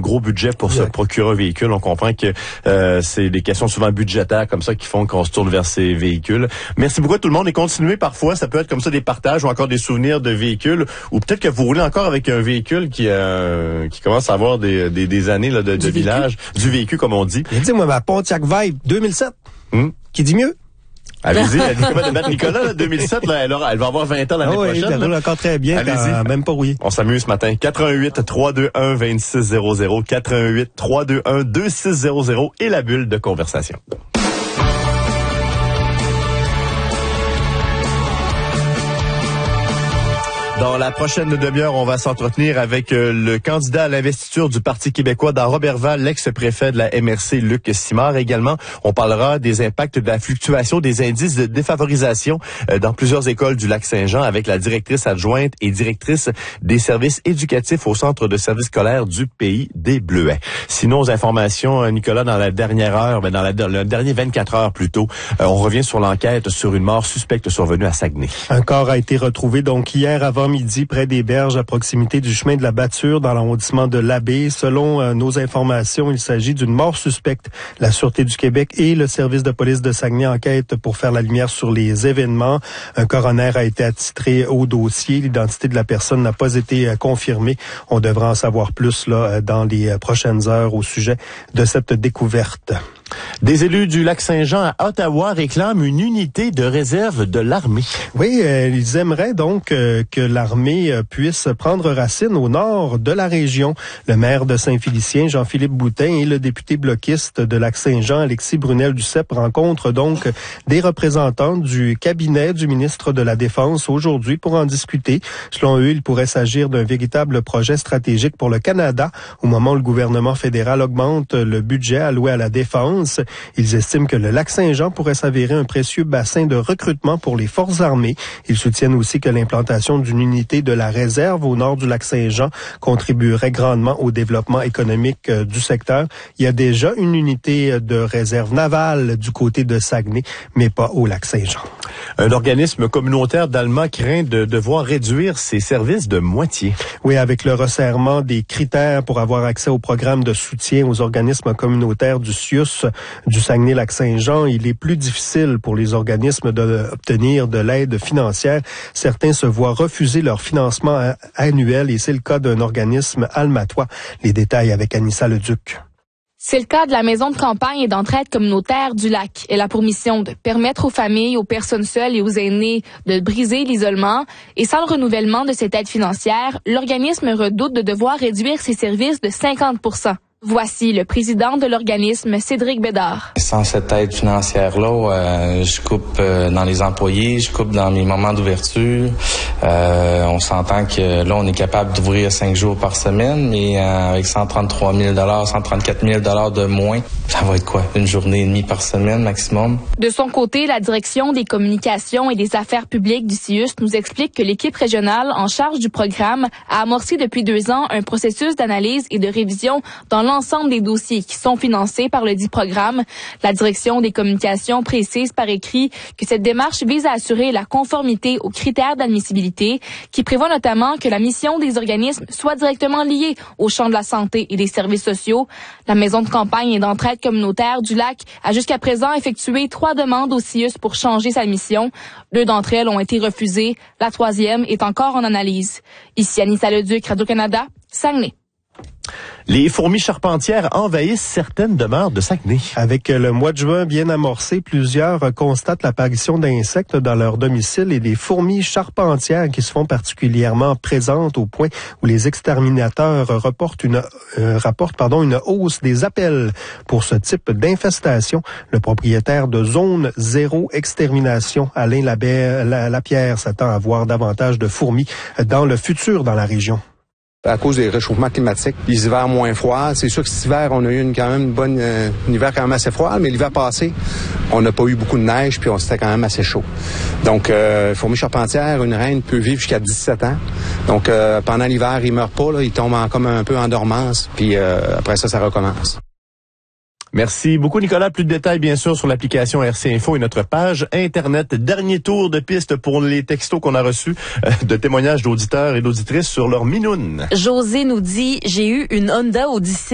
gros budget pour se procurer un véhicule. On comprend que c'est des questions souvent budgétaires comme ça qui font qu'on se tourne vers ces véhicules. Merci beaucoup à tout le monde et continuez parfois, ça peut être comme ça des partages ou encore des souvenirs de véhicules ou peut-être que vous roulez encore avec un véhicule qui commence à avoir des années là, de village, du véhicule comme on dit. Dis-moi, ma Pontiac Vibe 2007, qui dit mieux? Allez-y, elle dit comment de mettre Nicolas, là, 2007, là, elle va avoir 20 ans l'année prochaine. Oui, elle roule encore très bien, même pas rouillé. On s'amuse ce matin. 418-321-2600, 418-321-2600 et la bulle de conversation. Dans la prochaine demi-heure, on va s'entretenir avec le candidat à l'investiture du Parti québécois dans Roberval, l'ex-préfet de la MRC, Luc Simard. Également, on parlera des impacts de la fluctuation des indices de défavorisation dans plusieurs écoles du Lac-Saint-Jean avec la directrice adjointe et directrice des services éducatifs au Centre de services scolaires du Pays des Bleuets. Sinon, aux informations, Nicolas, dans la dernière heure, dans le dernier 24 heures plutôt, on revient sur l'enquête sur une mort suspecte survenue à Saguenay. Un corps a été retrouvé donc hier avant midi près des berges à proximité du chemin de la Batture dans l'arrondissement de l'Abbé. Selon nos informations, il s'agit d'une mort suspecte. La Sûreté du Québec et le service de police de Saguenay enquêtent pour faire la lumière sur les événements. Un coroner a été attitré au dossier. L'identité de la personne n'a pas été confirmée. On devra en savoir plus là dans les prochaines heures au sujet de cette découverte. Des élus du Lac-Saint-Jean à Ottawa réclament une unité de réserve de l'armée. Oui, ils aimeraient donc que l'armée puisse prendre racine au nord de la région. Le maire de Saint-Félicien, Jean-Philippe Boutin, et le député bloquiste de Lac-Saint-Jean, Alexis Brunel-Duceppe, rencontrent donc des représentants du cabinet du ministre de la Défense aujourd'hui pour en discuter. Selon eux, il pourrait s'agir d'un véritable projet stratégique pour le Canada au moment où le gouvernement fédéral augmente le budget alloué à la défense. Ils estiment que le Lac-Saint-Jean pourrait s'avérer un précieux bassin de recrutement pour les forces armées. Ils soutiennent aussi que l'implantation d'une unité de la réserve au nord du Lac-Saint-Jean contribuerait grandement au développement économique du secteur. Il y a déjà une unité de réserve navale du côté de Saguenay, mais pas au Lac-Saint-Jean. Un organisme communautaire d'Alma craint de devoir réduire ses services de moitié. Oui, avec le resserrement des critères pour avoir accès au programme de soutien aux organismes communautaires du CIUS du Saguenay-Lac-Saint-Jean, il est plus difficile pour les organismes d'obtenir de l'aide financière. Certains se voient refuser leur financement annuel et c'est le cas d'un organisme almatois. Les détails avec Anissa Leduc. C'est le cas de la maison de campagne et d'entraide communautaire du Lac. Elle a pour mission de permettre aux familles, aux personnes seules et aux aînés de briser l'isolement. Et sans le renouvellement de cette aide financière, l'organisme redoute de devoir réduire ses services de 50%. Voici le président de l'organisme, Cédric Bédard. Sans cette aide financière-là, je coupe dans les employés, je coupe dans mes moments d'ouverture. On s'entend que là, on est capable d'ouvrir 5 jours par semaine, mais avec 133 000 134 000 de moins, ça va être quoi? Une journée et demie par semaine maximum? De son côté, la direction des communications et des affaires publiques du CIUS nous explique que l'équipe régionale en charge du programme a amorcé depuis 2 ans un processus d'analyse et de révision dans l'ensemble des dossiers qui sont financés par le dit programme. La direction des communications précise par écrit que cette démarche vise à assurer la conformité aux critères d'admissibilité qui prévoient notamment que la mission des organismes soit directement liée au champ de la santé et des services sociaux. La maison de campagne et d'entraide communautaire du Lac a jusqu'à présent effectué 3 demandes au CIUS pour changer sa mission. 2 d'entre elles ont été refusées. La 3e est encore en analyse. Ici Anissa Leduc, Radio-Canada, Saguenay. Les fourmis charpentières envahissent certaines demeures de Saguenay. Avec le mois de juin bien amorcé, plusieurs constatent l'apparition d'insectes dans leur domicile et des fourmis charpentières qui se font particulièrement présentes au point où les exterminateurs rapportent une hausse des appels pour ce type d'infestation. Le propriétaire de Zone Zéro Extermination, Alain Lapierre, s'attend à voir davantage de fourmis dans le futur dans la région. À cause des réchauffements climatiques, les hivers moins froids. C'est sûr que cet hiver, on a eu quand même un hiver quand même assez froid, mais l'hiver passé, on n'a pas eu beaucoup de neige, puis c'était quand même assez chaud. Donc, fourmi charpentière, une reine peut vivre jusqu'à 17 ans. Donc, pendant l'hiver, il meurt pas, là, il tombe comme un peu en dormance, puis après ça recommence. Merci beaucoup, Nicolas. Plus de détails, bien sûr, sur l'application RC Info et notre page Internet. Dernier tour de piste pour les textos qu'on a reçus de témoignages d'auditeurs et d'auditrices sur leur minoune. José nous dit, j'ai eu une Honda Odyssey